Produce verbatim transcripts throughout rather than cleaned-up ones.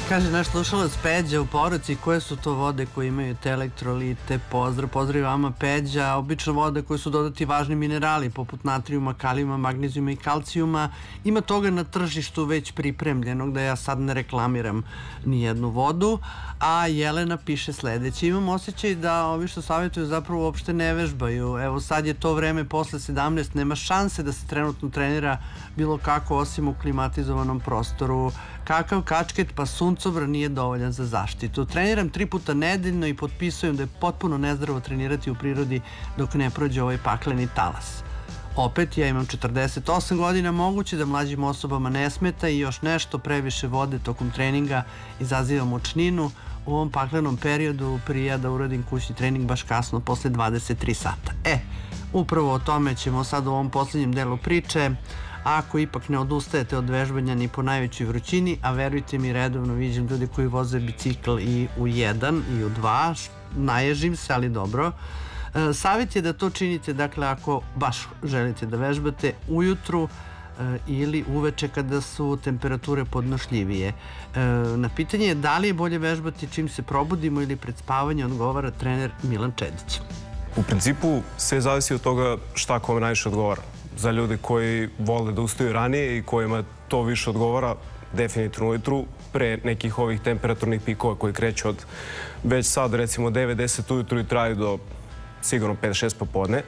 Kaže naš slušalac Peđa u poruci, koje su to vode koje imaju te elektrolite? Pozdrav, pozdrav vama Peđa. Obično vode koje su dodati važni minerali poput natrijuma, kalijuma, magnezijuma i kalcijuma. Ima toga na tržištu već pripremljenog, da ja sad ne reklamiram ni jednu vodu. A Jelena piše sledeće: imam osjećaj da ovi što savjetuju zapravo uopšte ne vežbaju. Evo sad je to vreme posle sedamnaest, nema šanse da se trenutno trenira bilo kako osim u klimatizovanom prostoru. Kakav kačket pa suncobran nije dovoljan za zaštitu. Treniram tri puta nedeljno i potpisujem da je potpuno nezdravo trenirati u prirodi dok ne prođe ovaj pakleni talas. Opet, ja imam četrdeset osam godina, moguće da mlađim osobama ne smeta i još nešto, previše vode tokom treninga izaziva mučninu. U ovom paklenom periodu prija da uradim kućni trening baš kasno, posle dvadeset tri sata. E, upravo o tome ćemo sad u ovom poslednjem delu priče. Ako ipak ne odustajete od vežbanja ni po najvećoj vrućini, a verujte mi, redovno viđem ljudi koji voze bicikl i u jedan i u dva, naježim se, ali dobro. E, savjet je da to činite, dakle, ako baš želite da vežbate ujutru e, ili uveče kada su temperature podnošljivije. E, na pitanje je da li je bolje vežbati čim se probudimo ili pred spavanje, odgovara trener Milan Čedić. U principu sve zavisi od toga šta kome najviše odgovara. Za ljude koji vole da ustaju ranije i kojima to više odgovara, definitivno ujutru, pre nekih ovih temperaturnih pikova koji kreću od već sad recimo devet deset ujutru i traju do sigurno pet šest popodne.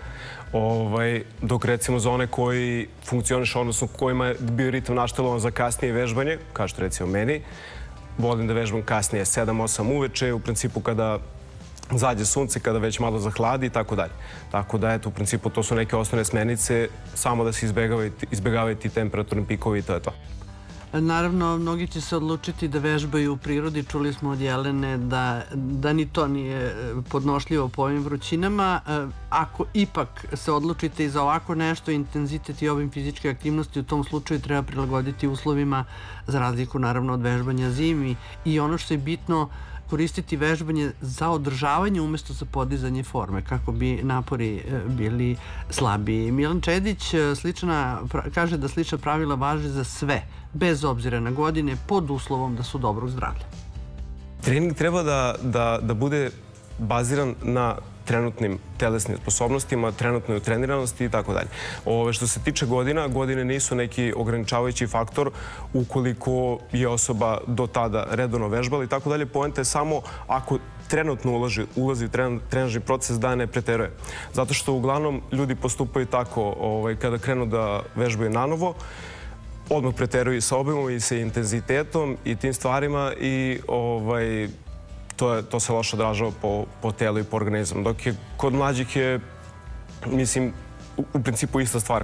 Ovaj, dok recimo za one koji funkcionišu, odnosno kojima je bio ritam naštelovan za kasnije vežbanje, kao što recimo meni, volim da vežbam kasnije sedam osam uveče, u principu kada zađe sunce, kada već malo zahladi i tako dalje. Tako da, eto, u principu to su neke osnovne smernice, samo da se izbegavaju ti temperaturni pikovi i to je to. Naravno, mnogi će se odlučiti da vežbaju u prirodi. Čuli smo od Jelene da, da ni to nije podnošljivo po ovim vrućinama. Ako ipak se odlučite i za ovako nešto, intenzitet i obim fizičke aktivnosti u tom slučaju treba prilagoditi uslovima, za razliku naravno od vežbanja zimi. I ono što je bitno, koristiti vežbanje za održavanje umesto za podizanje forme, kako bi napori bili slabiji. Milan Čedić slična, kaže da slična pravila važe za sve, bez obzira na godine, pod uslovom da su dobrog zdravlja. Trening treba da, da, da bude baziran na trenutnim telesnim sposobnostima, trenutnoj utreniranosti i tako dalje. Ove, što se tiče godina, godine nisu neki ograničavajući faktor ukoliko je osoba do tada redovno vežbala i tako dalje. Poenta je samo ako trenutno ulazi, ulazi u trenažni proces da ne preteruje. Zato što uglavnom ljudi postupaju tako ovaj, kada krenu da vežbaju nanovo, odmah preteruju sa obimom i sa intenzitetom i tim stvarima i ovaj, To, je, to se loše odražava po, po telu i po organizmu. Dok je kod mlađih je, mislim, u, u principu ista stvar.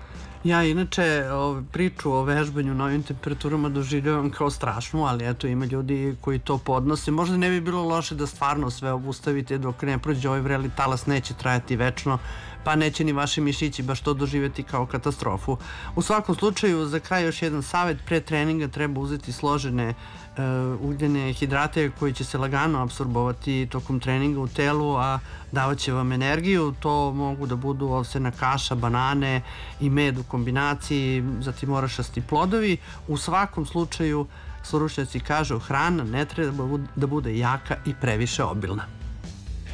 Ja inače priču o vežbanju na ovim temperaturama doživljavam kao strašnu, ali eto ima ljudi koji to podnose. Možda ne bi bilo loše da stvarno sve obustavite dok ne prođe ovaj vreli talas, neće trajati večno, pa neće ni vaši mišići baš to doživjeti kao katastrofu. U svakom slučaju, za kraj još jedan savjet, pre treninga treba uzeti složene uh, ugljene hidrate koji će se lagano apsorbovati tokom treninga u telu, a davat će vam energiju. To mogu da budu ovsena kaša, banane i med u kombinaciji, zatim orašasti plodovi. U svakom slučaju, stručnjaci kažu, hrana ne treba da bude jaka i previše obilna.